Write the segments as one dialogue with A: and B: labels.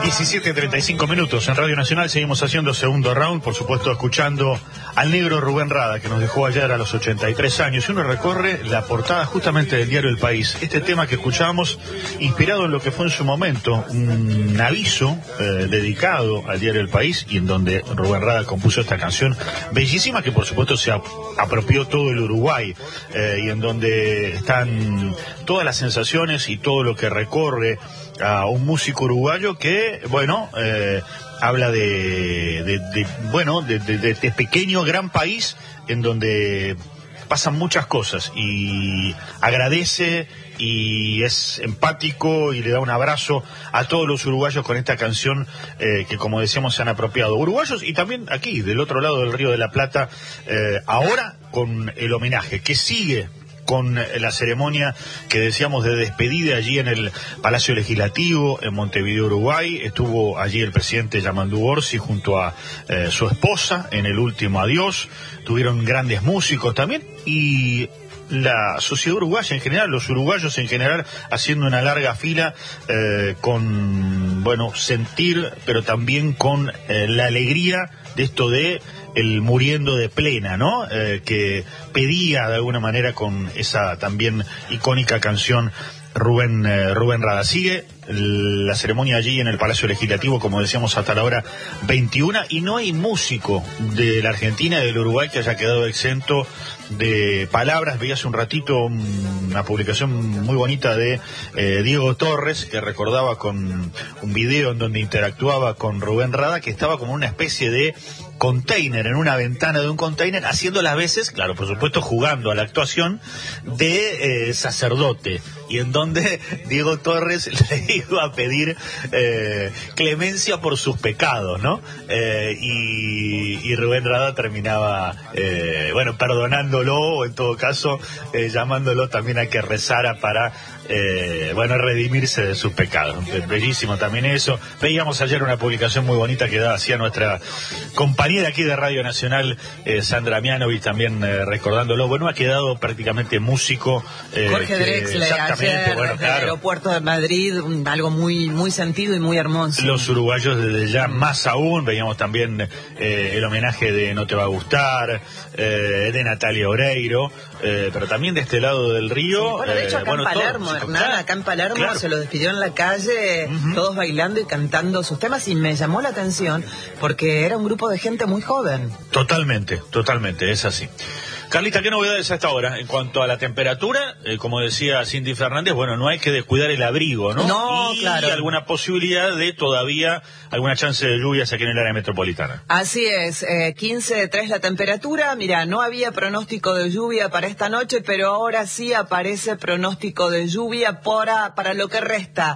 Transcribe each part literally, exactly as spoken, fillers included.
A: diecisiete treinta y cinco minutos en Radio Nacional, seguimos haciendo segundo round, por supuesto escuchando al negro Rubén Rada, que nos dejó ayer a los ochenta y tres años. Y uno recorre la portada justamente del diario El País. Este tema que escuchábamos, inspirado en lo que fue en su momento un aviso eh, dedicado al diario El País, y en donde Rubén Rada compuso esta canción bellísima, que por supuesto se ap apropió todo el Uruguay, eh, y en donde están todas las sensaciones y todo lo que recorre a un músico uruguayo que, bueno, eh, habla de, de, de bueno, de, de, de, de pequeño gran país en donde pasan muchas cosas, y agradece y es empático y le da un abrazo a todos los uruguayos con esta canción eh, que, como decíamos, se han apropiado. Uruguayos y también aquí, del otro lado del Río de la Plata, eh, ahora con el homenaje que sigue con la ceremonia que decíamos de despedida allí en el Palacio Legislativo en Montevideo, Uruguay. Estuvo allí el presidente Yamandu Orsi junto a eh, su esposa en el último adiós. Tuvieron grandes músicos también, y la sociedad uruguaya en general, los uruguayos en general, haciendo una larga fila eh, con, bueno, sentir, pero también con eh, la alegría de esto de el muriendo de plena, ¿no? Eh, que pedía de alguna manera con esa también icónica canción Rubén, eh, Rubén Rada. Sigue la ceremonia allí en el Palacio Legislativo, como decíamos, hasta la hora veintiuna, y no hay músico de la Argentina y del Uruguay que haya quedado exento de palabras. Veía hace un ratito una publicación muy bonita de eh, Diego Torres, que recordaba con un video en donde interactuaba con Rubén Rada, que estaba como una especie de container, en una ventana de un container, haciendo las veces, claro, por supuesto, jugando a la actuación de eh, sacerdote, y en donde Diego Torres le iba a pedir eh, clemencia por sus pecados, ¿no? Eh, y, y Rubén Rada terminaba, eh, bueno, perdonándolo, o en todo caso, eh, llamándolo también a que rezara para, eh, bueno, redimirse de sus pecados. Bellísimo también eso. Veíamos ayer una publicación muy bonita que hacía nuestra compañera aquí de Radio Nacional, eh, Sandra Mianovich, también eh, recordándolo. Bueno, ha quedado prácticamente músico. Eh,
B: Jorge Drexler, ayer,
A: bueno,
B: desde
A: claro,
B: el aeropuerto de Madrid, un, algo muy muy sentido y muy hermoso.
A: Los uruguayos desde ya más aún. Veíamos también eh, el homenaje de No Te Va a Gustar, eh, de Natalia Oreiro, eh, pero también de este lado del río.
B: Sí, bueno, de hecho acá
A: eh, bueno,
B: en Palermo,
A: todos,
B: Hernán,
A: claro,
B: acá en Palermo
A: claro.
B: se lo despidió en la calle, uh-huh, todos bailando y cantando sus temas, y me llamó la atención porque era un grupo de gente muy joven.
A: Totalmente, totalmente, es así. Carlita, ¿qué novedades a esta hora? En cuanto a la temperatura, eh, como decía Cindy Fernández, bueno, no hay que descuidar el abrigo, ¿no?
B: No,
A: y
B: claro.
A: alguna posibilidad de todavía alguna chance de lluvias aquí en el área metropolitana.
B: Así es, eh, quince de tres la temperatura. Mira, no había pronóstico de lluvia para esta noche, pero ahora sí aparece pronóstico de lluvia para, para lo que resta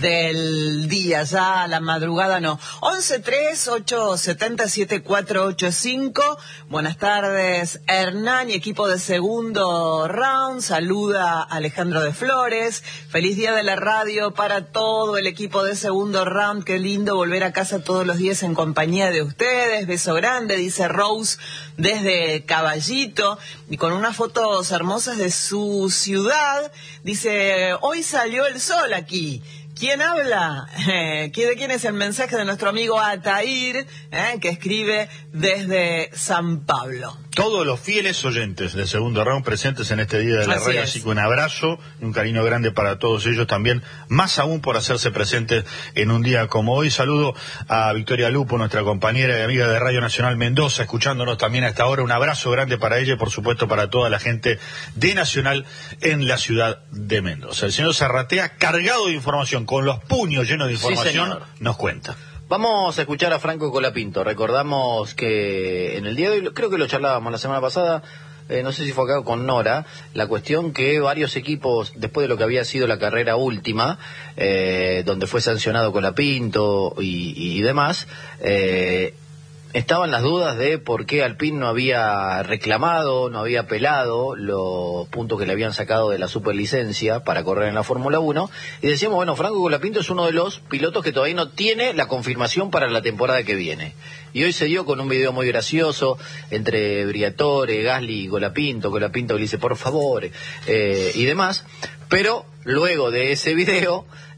B: del día, ya a la madrugada no. once tres ocho siete siete cuatro ocho cinco. Buenas tardes, Hernán y equipo de segundo round. Saluda Alejandro de Flores. Feliz día de la radio para todo el equipo de segundo round. Qué lindo volver a casa todos los días en compañía de ustedes. Beso grande, dice Rose desde Caballito, y con unas fotos hermosas de su ciudad. Dice, hoy salió el sol aquí. ¿Quién habla? Eh, ¿De quién es el mensaje de nuestro amigo Atair, eh, que escribe desde San Pablo?
A: Todos los fieles oyentes de Segundo Round presentes en este Día de la Radio, así que un abrazo, un cariño grande para todos ellos también, más aún por hacerse presentes en un día como hoy. Saludo a Victoria Lupo, nuestra compañera y amiga de Radio Nacional Mendoza, escuchándonos también a esta hora. Un abrazo grande para ella y por supuesto para toda la gente de Nacional en la ciudad de Mendoza. El señor Zarratea, cargado de información, con los puños llenos de información, sí, nos cuenta.
C: Vamos a escuchar a Franco Colapinto. Recordamos que en el día de hoy, creo que lo charlábamos la semana pasada, eh, no sé si fue acá con Nora, la cuestión que varios equipos, después de lo que había sido la carrera última, eh, donde fue sancionado Colapinto y, y demás, eh, estaban las dudas de por qué Alpine no había reclamado, no había apelado los puntos que le habían sacado de la superlicencia para correr en la Fórmula uno, y decíamos, bueno, Franco Colapinto es uno de los pilotos que todavía no tiene la confirmación para la temporada que viene. Y hoy se dio con un video muy gracioso entre Briatore, Gasly y Colapinto, Colapinto le dice, por favor, eh, y demás, pero luego de ese video,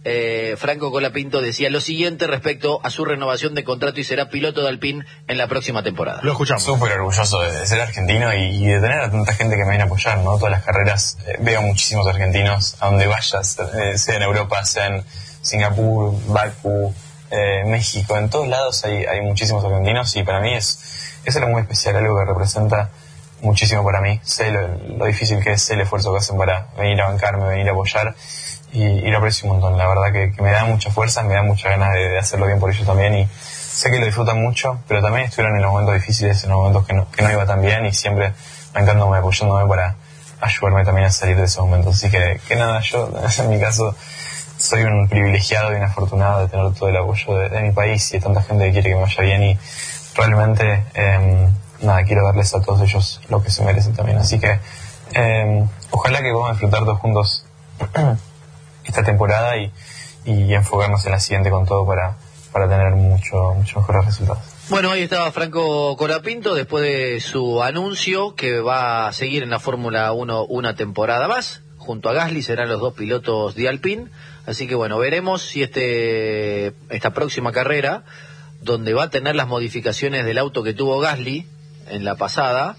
C: eh, Franco Colapinto decía lo siguiente respecto a su renovación de contrato y será piloto de Alpine en la próxima temporada.
A: Lo escuchamos.
D: Súper orgulloso de, de ser argentino y, y de tener a tanta gente que me viene a apoyar, ¿no? Todas las carreras, eh, veo muchísimos argentinos a donde vayas, eh, sea en Europa, sea en Singapur, Bakú, eh, México, en todos lados hay, hay muchísimos argentinos y para mí es, es algo muy especial, algo que representa muchísimo para mí. Sé lo, lo difícil que es, sé el esfuerzo que hacen para venir a bancarme, venir a apoyar y, y lo aprecio un montón. La verdad que, que me da mucha fuerza, me da mucha ganas de, de hacerlo bien por ellos también y sé que lo disfrutan mucho, pero también estuvieron en los momentos difíciles, en los momentos que no, que no iba tan bien y siempre bancándome, apoyándome para ayudarme también a salir de esos momentos. Así que, que nada, yo en mi caso soy un privilegiado y un afortunado de tener todo el apoyo de, de mi país y de tanta gente que quiere que me vaya bien y realmente eh, nada, quiero darles a todos ellos lo que se merecen también. Así que eh, ojalá que podamos disfrutar todos juntos esta temporada y, y enfocarnos en la siguiente con todo para, para tener mucho, mucho mejores resultados.
C: Bueno, ahí estaba Franco Colapinto después de su anuncio que va a seguir en la Fórmula uno una temporada más. Junto a Gasly serán los dos pilotos de Alpine. Así que bueno, veremos si este esta próxima carrera, donde va a tener las modificaciones del auto que tuvo Gasly en la pasada,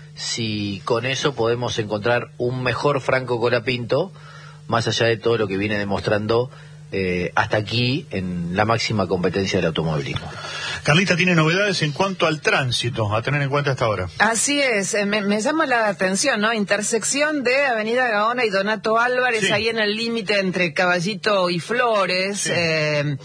C: si con eso podemos encontrar un mejor Franco Colapinto, más allá de todo lo que viene demostrando eh, hasta aquí en la máxima competencia del automovilismo.
A: Carlita tiene novedades en cuanto al tránsito a tener en cuenta hasta ahora.
B: Así es, eh, me, me llama la atención, ¿no? Intersección de Avenida Gaona y Donato Álvarez, sí. Ahí en el límite entre Caballito y Flores. Sí. Eh,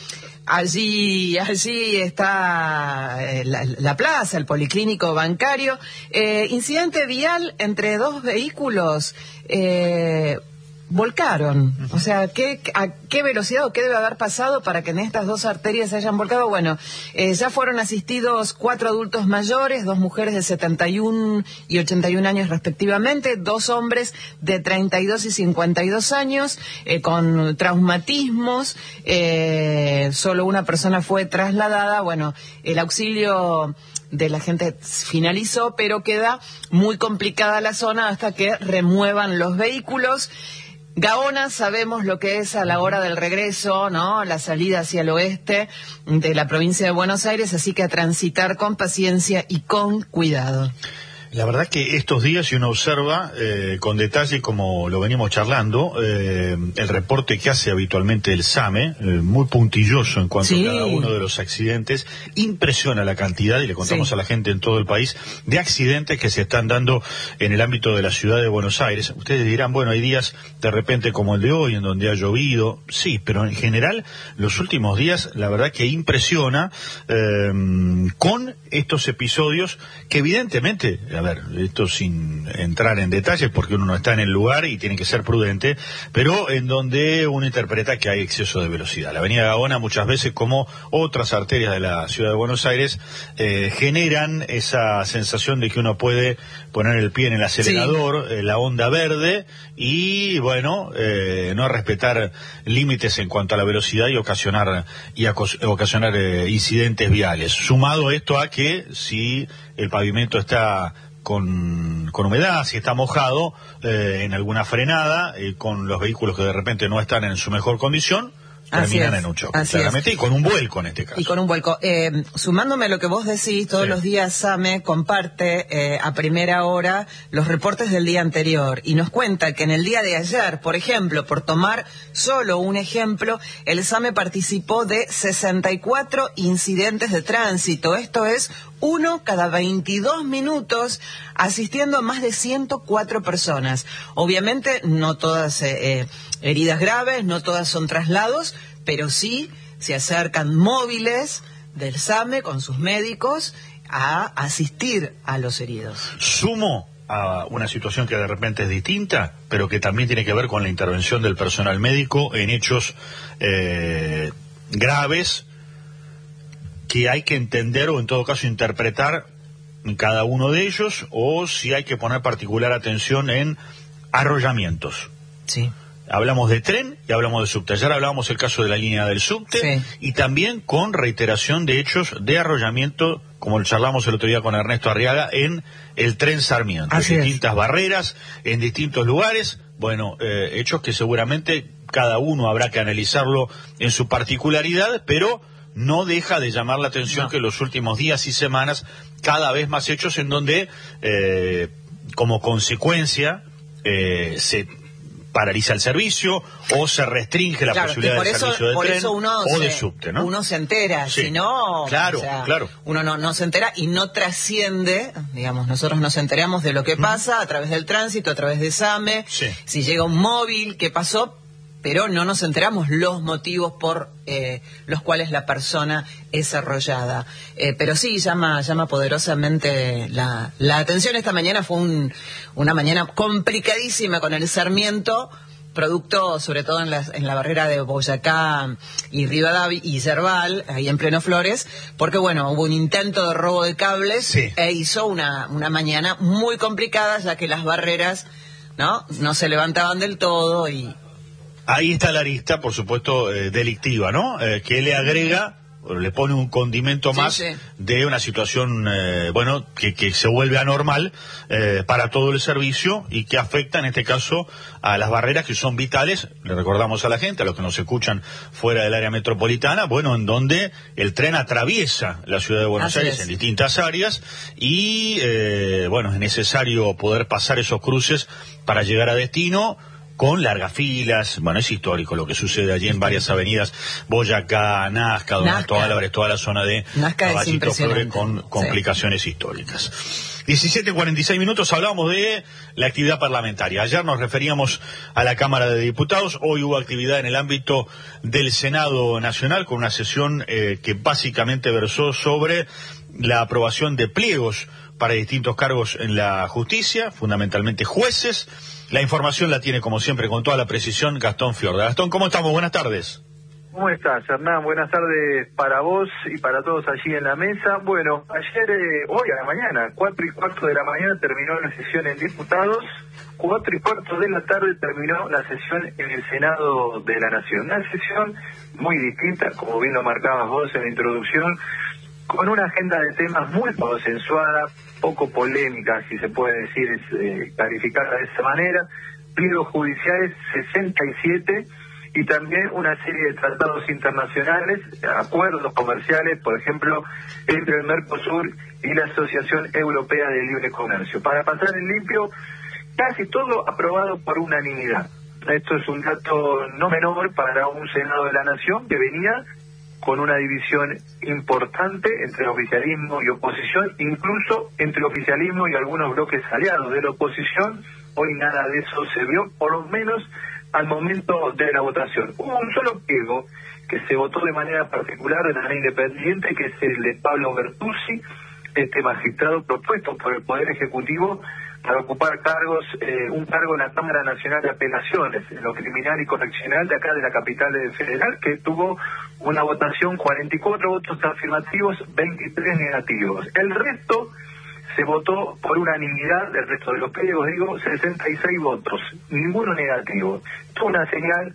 B: allí, allí está eh, la, la plaza, el policlínico bancario. Eh, incidente vial entre dos vehículos. Eh, volcaron, o sea, ¿qué, a qué velocidad o qué debe haber pasado para que en estas dos arterias se hayan volcado? Bueno, eh, ya fueron asistidos cuatro adultos mayores, dos mujeres de setenta y uno y ochenta y un años respectivamente, dos hombres de treinta y dos y cincuenta y dos años, eh, con traumatismos, eh, solo una persona fue trasladada. Bueno, el auxilio de la gente finalizó, pero queda muy complicada la zona hasta que remuevan los vehículos. Gaona, sabemos lo que es a la hora del regreso, ¿no? La salida hacia el oeste de la provincia de Buenos Aires, así que a transitar con paciencia y con cuidado.
A: La verdad que estos días, si uno observa eh, con detalle, como lo venimos charlando, eh, el reporte que hace habitualmente el SAME, eh, muy puntilloso en cuanto sí. a cada uno de los accidentes, impresiona la cantidad, y le contamos sí. a la gente en todo el país, de accidentes que se están dando en el ámbito de la ciudad de Buenos Aires. Ustedes dirán, bueno, hay días de repente como el de hoy, en donde ha llovido, sí, pero en general, los últimos días, la verdad que impresiona eh, con estos episodios que evidentemente... A ver, esto sin entrar en detalles porque uno no está en el lugar y tiene que ser prudente, pero en donde uno interpreta que hay exceso de velocidad. La avenida Gaona muchas veces, como otras arterias de la ciudad de Buenos Aires, eh, generan esa sensación de que uno puede poner el pie en el acelerador, sí. eh, la onda verde, y bueno, eh, no respetar límites en cuanto a la velocidad y ocasionar, y ocasionar eh, incidentes viales. Sumado esto a que si el pavimento está con, con humedad, si está mojado, eh, en alguna frenada, eh, con los vehículos que de repente no están en su mejor condición, terminan en un choque, claramente, y con un vuelco en este caso.
B: Y con un vuelco. Eh, sumándome a lo que vos decís, todos sí. los días SAME comparte eh, a primera hora los reportes del día anterior y nos cuenta que en el día de ayer, por ejemplo, por tomar solo un ejemplo, el SAME participó de sesenta y cuatro incidentes de tránsito. Esto es uno cada veintidós minutos, asistiendo a más de ciento cuatro personas. Obviamente no todas eh, eh, heridas graves, no todas son traslados, pero sí se acercan móviles del SAME con sus médicos a asistir a los heridos.
A: Sumo a una situación que de repente es distinta, pero que también tiene que ver con la intervención del personal médico en hechos eh, graves, que hay que entender o en todo caso interpretar en cada uno de ellos, o si hay que poner particular atención en arrollamientos.
B: Sí.
A: Hablamos de tren y hablamos de subte. Ayer hablábamos el caso de la línea del subte, sí. y también con reiteración de hechos de arrollamiento, como lo charlamos el otro día con Ernesto Arriaga, en el tren Sarmiento.
B: Así
A: en
B: es.
A: distintas barreras, en distintos lugares. Bueno, eh, hechos que seguramente cada uno habrá que analizarlo en su particularidad, pero no deja de llamar la atención no. que en los últimos días y semanas cada vez más hechos en donde eh, como consecuencia eh, se paraliza el servicio o se restringe la
B: claro,
A: posibilidad
B: por
A: del
B: eso,
A: servicio de
B: por
A: tren
B: eso uno
A: o
B: se,
A: de subte, ¿no?
B: Uno se entera,
A: sí.
B: si no,
A: claro,
B: o sea,
A: claro.
B: uno no, no se entera y no trasciende, digamos, nosotros nos enteramos de lo que pasa mm. a través del tránsito, a través de SAME,
A: sí.
B: si llega un móvil, qué pasó, pero no nos enteramos los motivos por eh, los cuales la persona es arrollada. Eh, pero sí, llama llama poderosamente la, la atención. Esta mañana fue un, una mañana complicadísima con el Sarmiento, producto sobre todo en la, en la barrera de Boyacá y Rivadavia y Yerbal, ahí en pleno Flores, porque bueno, hubo un intento de robo de cables
A: sí.
B: e hizo una, una mañana muy complicada, ya que las barreras no, no se levantaban del todo y...
A: Ahí está la arista, por supuesto, eh, delictiva, ¿no? Eh, que le agrega, le pone un condimento más
B: sí, sí.
A: de una situación, eh, bueno, que, que se vuelve anormal eh, para todo el servicio y que afecta, en este caso, a las barreras que son vitales. Le recordamos a la gente, a los que nos escuchan fuera del área metropolitana, bueno, en donde el tren atraviesa la ciudad de Buenos
B: Así
A: Aires
B: es.
A: en distintas áreas y, eh, bueno, es necesario poder pasar esos cruces para llegar a destino, con largas filas. Bueno, es histórico lo que sucede allí en varias avenidas, Boyacá, Nazca, Donato Álvarez, toda la zona de Caballito Flores, con complicaciones sí. históricas. diecisiete cuarenta y seis minutos, hablamos de la actividad parlamentaria. Ayer nos referíamos a la Cámara de Diputados, hoy hubo actividad en el ámbito del Senado Nacional, con una sesión eh, que básicamente versó sobre la aprobación de pliegos para distintos cargos en la justicia, fundamentalmente jueces. La información la tiene, como siempre, con toda la precisión, Gastón Fiorda. Gastón, ¿cómo estamos? Buenas tardes.
E: ¿Cómo estás, Hernán? Buenas tardes para vos y para todos allí en la mesa. Bueno, ayer, eh, hoy a la mañana, cuatro y cuarto de la mañana terminó la sesión en diputados, cuatro y cuarto de la tarde terminó la sesión en el Senado de la Nación. Una sesión muy distinta, como bien lo marcabas vos en la introducción, con una agenda de temas muy consensuada, poco polémica, si se puede decir, eh, clarificarla de esa manera, pliegos judiciales sesenta y siete y también una serie de tratados internacionales, acuerdos comerciales, por ejemplo, entre el Mercosur y la Asociación Europea de Libre Comercio. Para pasar en limpio, casi todo aprobado por unanimidad. Esto es un dato no menor para un Senado de la Nación que venía con una división importante entre oficialismo y oposición, incluso entre oficialismo y algunos bloques aliados de la oposición. Hoy nada de eso se vio, por lo menos al momento de la votación. Hubo un solo pliego que se votó de manera particular de manera independiente, que es el de Pablo Bertuzzi, este magistrado propuesto por el Poder Ejecutivo para ocupar cargos, eh, un cargo en la Cámara Nacional de Apelaciones, en lo criminal y correccional de acá de la capital federal, que tuvo una votación, cuarenta y cuatro votos afirmativos, veintitrés negativos. El resto se votó por unanimidad, el resto de los pliegos, digo, sesenta y seis votos, ninguno negativo. Esto es una señal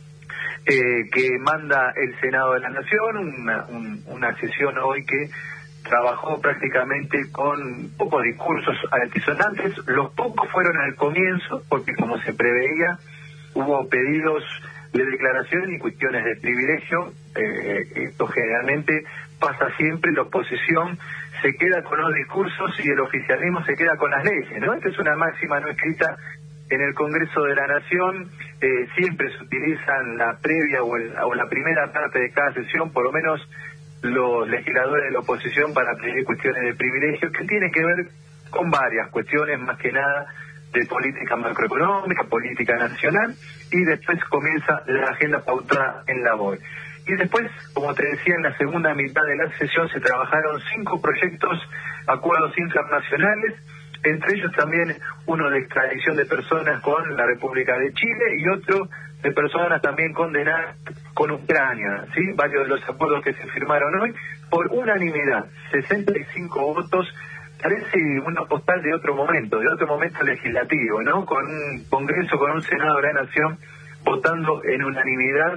E: eh, que manda el Senado de la Nación, una, un, una sesión hoy que trabajó prácticamente con pocos discursos altisonantes. Los pocos fueron al comienzo, porque como se preveía, hubo pedidos de declaración y cuestiones de privilegio. Eh, esto generalmente pasa siempre, la oposición se queda con los discursos y el oficialismo se queda con las leyes, ¿no? Esta es una máxima no escrita en el Congreso de la Nación. Eh, siempre se utilizan la previa o, el, o la primera parte de cada sesión, por lo menos los legisladores de la oposición, para pedir cuestiones de privilegio que tienen que ver con varias cuestiones, más que nada de política macroeconómica, política nacional, y después comienza la agenda pautada en la B O E. Y después, como te decía, en la segunda mitad de la sesión se trabajaron cinco proyectos, acuerdos internacionales, entre ellos también uno de extradición de personas con la República de Chile y otro de personas también condenadas con Ucrania, ¿sí? Varios de los acuerdos que se firmaron hoy por unanimidad, sesenta y cinco votos. Parece una postal de otro momento, de otro momento legislativo, ¿no? Con un Congreso, con un Senado de la Nación votando en unanimidad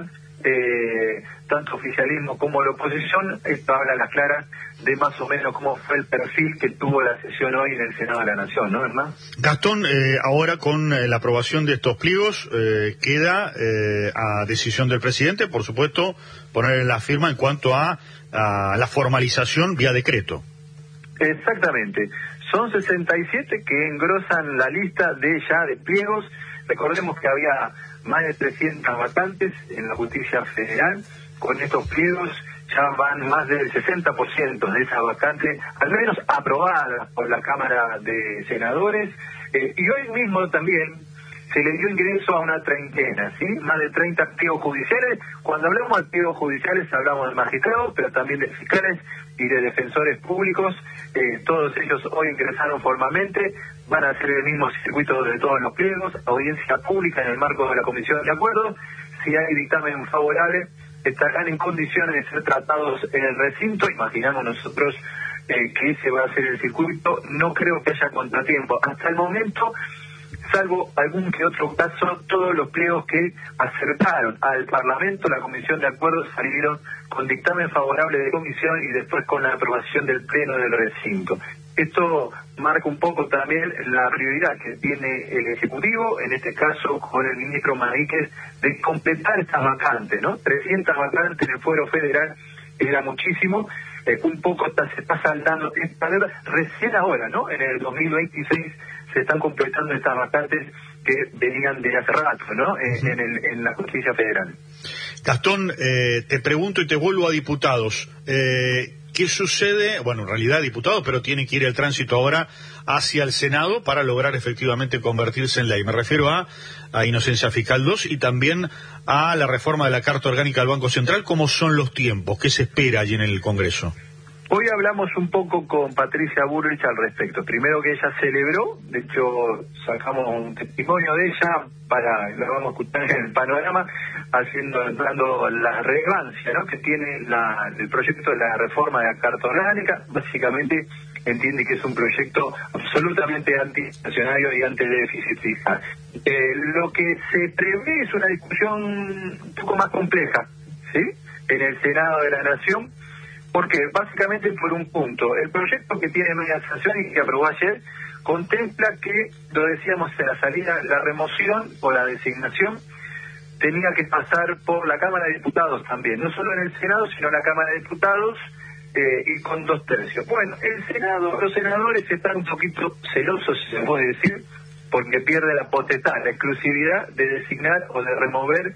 E: eh, tanto oficialismo como la oposición. Esto habla a las claras de más o menos cómo fue el perfil que tuvo la sesión hoy en el Senado de la Nación, ¿no, hermano?
A: Gastón, eh, ahora con eh, la aprobación de estos pliegos, eh, queda eh, a decisión del presidente, por supuesto, poner la firma en cuanto a, a la formalización vía decreto.
E: Exactamente. Son sesenta y siete que engrosan la lista de ya de pliegos. Recordemos que había más de trescientas vacantes en la justicia federal. Con estos pliegos ya van más del sesenta por ciento de esas vacantes, al menos aprobadas por la Cámara de Senadores. Eh, y hoy mismo también se le dio ingreso a una treintena, ¿sí? Más de treinta pliegos judiciales. Cuando hablamos de pliegos judiciales hablamos de magistrados, pero también de fiscales y de defensores públicos. Eh, todos ellos hoy ingresaron formalmente, van a hacer el mismo circuito de todos los pliegos, audiencia pública en el marco de la Comisión de Acuerdo. Si hay dictamen favorable, estarán en condiciones de ser tratados en el recinto. Imaginamos nosotros eh, que ese va a ser el circuito. No creo que haya contratiempo. Hasta el momento, salvo algún que otro caso, todos los pliegos que acercaron al Parlamento, la Comisión de Acuerdo, salieron con dictamen favorable de comisión y después con la aprobación del Pleno del recinto. Esto marca un poco también la prioridad que tiene el Ejecutivo, en este caso con el ministro Maríquez, de completar estas vacantes, ¿no? trescientas vacantes en el fuero federal era muchísimo. Eh, un poco está, se está saltando esta deuda. Recién ahora, ¿no? En el dos mil veintiséis se están completando estas vacantes que venían de hace rato, ¿no? En, uh-huh. en, el, en la justicia federal.
A: Gastón, eh, te pregunto y te vuelvo a diputados. Eh, ¿Qué sucede? Bueno, en realidad diputados, pero tiene que ir el tránsito ahora hacia el Senado para lograr efectivamente convertirse en ley. Me refiero a, a Inocencia Fiscal dos y también a la reforma de la Carta Orgánica del Banco Central. ¿Cómo son los tiempos? ¿Qué se espera allí en el Congreso?
E: Hoy hablamos un poco con Patricia Bullrich al respecto. Primero que ella celebró, de hecho sacamos un testimonio de ella para, lo vamos a escuchar en el panorama, haciendo, dando la relevancia, ¿no?, que tiene la, el proyecto de la reforma de la Carta Orgánica. Básicamente entiende que es un proyecto absolutamente antiestacionario y anti-déficit fiscal. Eh, lo que se prevé es una discusión un poco más compleja, ¿sí?, en el Senado de la Nación. Porque básicamente por un punto, el proyecto que tiene media sanción y que aprobó ayer contempla que, lo decíamos en la salida, la remoción o la designación tenía que pasar por la Cámara de Diputados también, no solo en el Senado, sino en la Cámara de Diputados eh, y con dos tercios. Bueno, el Senado, los senadores están un poquito celosos, si se puede decir, porque pierde la potestad, la exclusividad de designar o de remover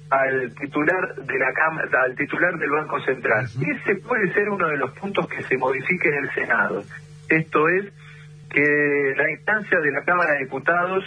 E: al titular de la cámara, al titular del Banco Central. Y ese puede ser uno de los puntos que se modifique en el Senado. Esto es que la instancia de la Cámara de Diputados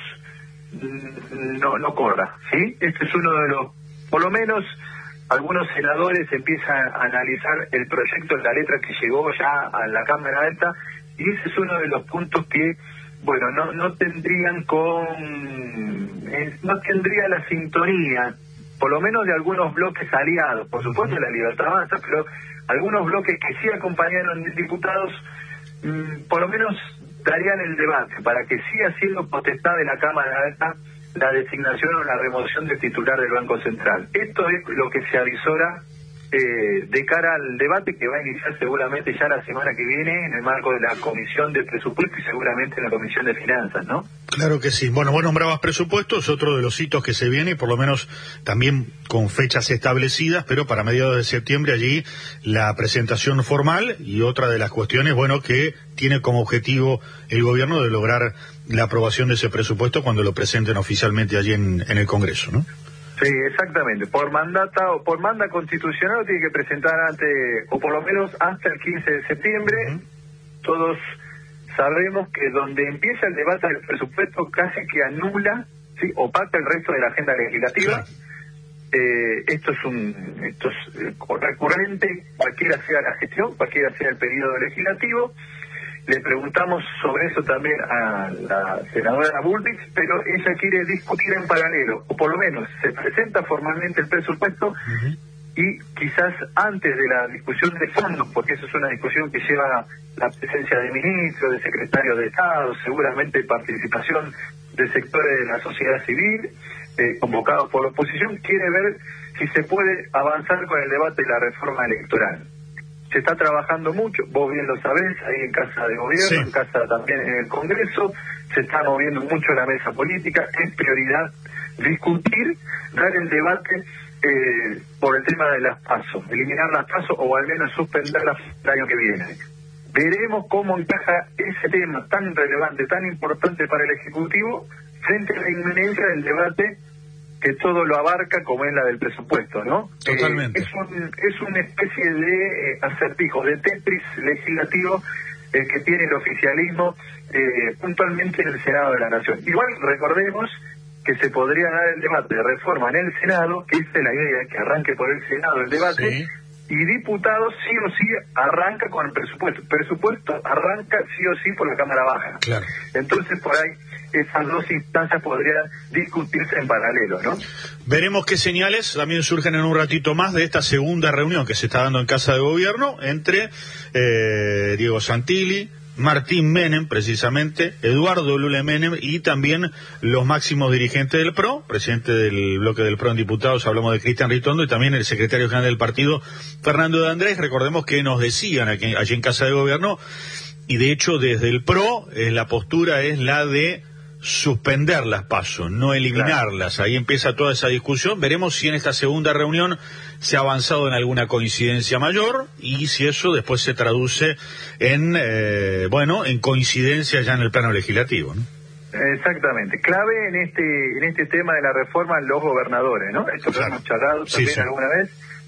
E: no, no corra, ¿sí? Este es uno de los, por lo menos algunos senadores empiezan a analizar el proyecto de la letra que llegó ya a la Cámara Alta, y ese es uno de los puntos que, bueno, no, no tendrían con, eh, no tendría la sintonía, por lo menos de algunos bloques aliados, por supuesto la Libertad Avanza, pero algunos bloques que sí acompañaron diputados, mmm, por lo menos darían el debate para que siga siendo potestad de la Cámara Alta la designación o la remoción del titular del Banco Central. Esto es lo que se avisora eh, de cara al debate que va a iniciar seguramente ya la semana que viene en el marco de la Comisión de Presupuesto y seguramente en la Comisión de Finanzas, ¿no?
A: Claro que sí. Bueno, vos nombrabas presupuestos, otro de los hitos que se viene, por lo menos también con fechas establecidas, pero para mediados de septiembre allí la presentación formal, y otra de las cuestiones, bueno, que tiene como objetivo el gobierno de lograr la aprobación de ese presupuesto cuando lo presenten oficialmente allí en, en el Congreso, ¿no?
E: Sí, exactamente. Por mandata o por manda constitucional lo tiene que presentar antes, o por lo menos hasta el quince de septiembre. Uh-huh. Todos sabemos que donde empieza el debate del presupuesto casi que anula, sí, opaca el resto de la agenda legislativa. Claro. Eh, esto es un esto es eh, recurrente, cualquiera sea la gestión, cualquiera sea el periodo legislativo. Le preguntamos sobre eso también a la senadora Bullrich, pero ella quiere discutir en paralelo, o por lo menos se presenta formalmente el presupuesto, uh-huh, y quizás antes de la discusión de fondos, porque eso es una discusión que lleva la presencia de ministros, de secretarios de Estado, seguramente participación de sectores de la sociedad civil, eh, convocados por la oposición, quiere ver si se puede avanzar con el debate de la reforma electoral. Se está trabajando mucho, vos bien lo sabés, ahí en Casa de Gobierno, sí. en Casa también en el Congreso, se está moviendo mucho la mesa política, es prioridad discutir, dar el debate eh, por el tema de las PASO, eliminar las PASO o al menos suspenderlas el año que viene. Veremos cómo encaja ese tema tan relevante, tan importante para el Ejecutivo, frente a la inminencia del debate que todo lo abarca, como es la del presupuesto, ¿no?
A: Totalmente.
E: Eh, es, un, es una especie de eh, acertijo, de Tetris legislativo eh, que tiene el oficialismo eh, puntualmente en el Senado de la Nación. Igual recordemos que se podría dar el debate de reforma en el Senado, que esa es la idea, que arranque por el Senado el debate, sí. y diputados sí o sí arranca con el presupuesto. Presupuesto arranca sí o sí por la Cámara Baja.
A: Claro.
E: Entonces por ahí esas dos instancias podrían discutirse en paralelo, ¿no?
A: Veremos qué señales también surgen en un ratito más de esta segunda reunión que se está dando en Casa de Gobierno entre eh, Diego Santilli, Martín Menem, precisamente, Eduardo Lule Menem y también los máximos dirigentes del P R O, presidente del bloque del P R O en diputados, hablamos de Cristian Ritondo, y también el secretario general del partido, Fernando de Andrés. Recordemos que nos decían aquí, allí en Casa de Gobierno, y de hecho desde el P R O eh, la postura es la de suspender las PASO, no eliminarlas. Claro. Ahí empieza toda esa discusión. Veremos si en esta segunda reunión se ha avanzado en alguna coincidencia mayor y si eso después se traduce en, eh, bueno, en coincidencia ya en el plano legislativo, ¿no?
E: Exactamente. Clave en este en este tema de la reforma los gobernadores, ¿no? Esto claro. lo hemos charlado también sí, sí. alguna vez.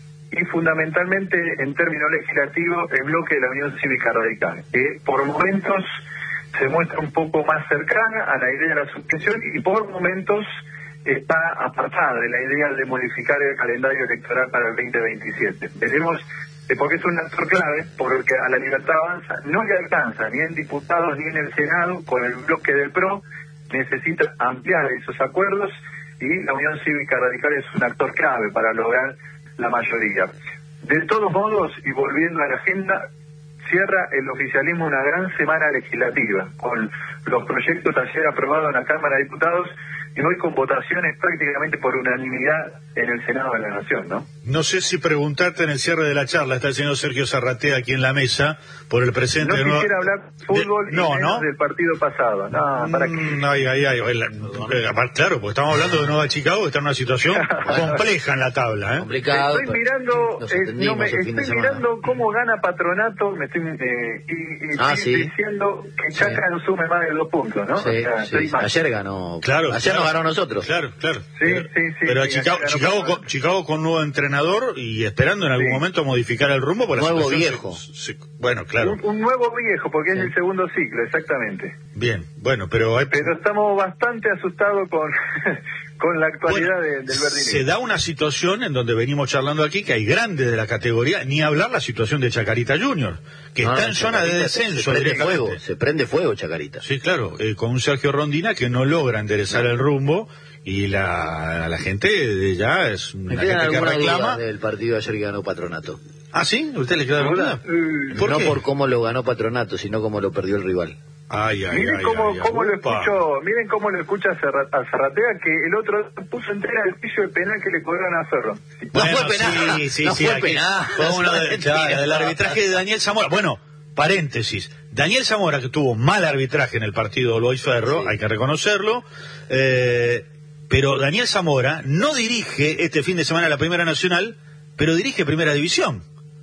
E: Y fundamentalmente, en términos legislativos, el bloque de la Unión Cívica Radical, que por momentos se muestra un poco más cercana a la idea de la suspensión y por momentos está apartada de la idea de modificar el calendario electoral para el veinte veintisiete. Veremos, eh, porque es un actor clave, porque a la Libertad Avanza no le alcanza ni en diputados ni en el Senado, con el bloque del P R O, necesita ampliar esos acuerdos y la Unión Cívica Radical es un actor clave para lograr la mayoría. De todos modos, y volviendo a la agenda, cierra el oficialismo una gran semana legislativa, con los proyectos ayer aprobados en la Cámara de Diputados y hoy con votaciones prácticamente por unanimidad en el Senado de la Nación, ¿no?
A: No sé si preguntarte en el cierre de la charla, está el señor Sergio Zarratea aquí en la mesa, por el presente...
E: No
A: de
E: quisiera
A: nuevo...
E: hablar fútbol
A: de... no,
E: y menos
A: ¿no?
E: del partido pasado, no, ¿para qué?
A: Mm, ay, ay, ay, la... claro, porque estamos hablando de Nueva Chicago, que está en una situación compleja en la tabla, ¿eh?
C: Complicado.
E: Estoy mirando, eh, no me, estoy mirando cómo gana Patronato, me estoy eh, y, y
C: ah,
E: estoy
C: sí.
E: diciendo que Chaca sí. no sume más de dos puntos, ¿no?
C: Sí,
E: o sea,
C: sí. Ayer ganó,
A: claro,
C: ayer
A: claro.
C: nos ganó nosotros.
A: Claro, claro.
E: Sí,
A: pero,
E: sí, sí.
A: Pero
E: sí,
A: Chicago, Chicago, con, Chicago con nuevo entrenador y esperando en algún sí. momento modificar el rumbo. Por
C: nuevo
A: la
C: viejo.
A: Se, se, bueno, claro.
E: Un, un nuevo viejo, porque sí. es el segundo ciclo, exactamente.
A: Bien, bueno, pero... Hay...
E: Pero estamos bastante asustados con, con la actualidad bueno, de, del verdinero.
A: Se da una situación en donde venimos charlando aquí, que hay grandes de la categoría, ni hablar la situación de Chacarita Junior, que no, está en zona de descenso.
C: Se prende fuego, se prende fuego Chacarita.
A: Sí, claro, eh, con un Sergio Rondina que no logra enderezar no. el rumbo. Y la, la gente ya es una gente que reclama
C: del partido ayer que ganó Patronato.
A: ¿Ah, sí? ¿Usted le queda duda?
C: ¿Por no qué? Por cómo lo ganó Patronato, sino cómo lo perdió el rival.
A: Ay, ay,
E: miren
A: ay,
E: cómo,
A: ay,
E: cómo
A: ay,
E: lo escucho, miren cómo lo escucha a Zarratea, que el otro puso entera el piso de penal que le cobraron a Ferro.
A: Bueno,
C: no fue penal,
A: sí, sí,
C: no
A: sí,
C: fue
A: aquí,
C: penal.
A: Fue uno de, ya, del arbitraje de Daniel Zamora. Bueno, paréntesis. Daniel Zamora, que tuvo mal arbitraje en el partido Lois Ferro, sí. hay que reconocerlo, eh... pero Daniel Zamora no dirige este fin de semana la Primera Nacional, pero dirige Primera División.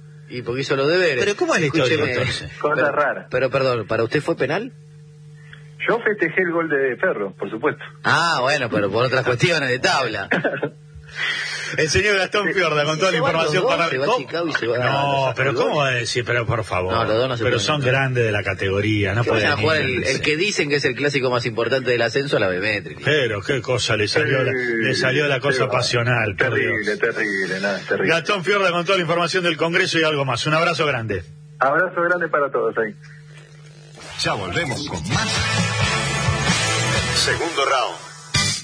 C: Y porque hizo los deberes.
A: Pero ¿cómo es la historia entonces?
E: Cosa rara.
C: Pero perdón, ¿para usted fue penal?
E: Yo festejé el gol de Ferro, por supuesto.
C: Ah, bueno, pero por otras cuestiones de tabla.
A: El señor Gastón Fiorda con toda la información
C: dos,
A: para...
C: se va a Chicago y se va
A: no,
C: a...
A: pero ¿cómo va a decir? Pero por favor.
C: No, los dos no se
A: pero
C: pueden,
A: son
C: no.
A: grandes de la categoría. No pueden
C: a jugar el, el que dicen que es el clásico más importante del ascenso a la Bemétrica.
A: Pero qué cosa, le salió, la, le salió la cosa pasional.
E: Terrible, terrible, nada, terrible.
A: Gastón Fiorda con toda la información del Congreso y algo más. Un abrazo grande.
E: Abrazo grande para todos ahí.
F: Ya volvemos con más. Segundo round.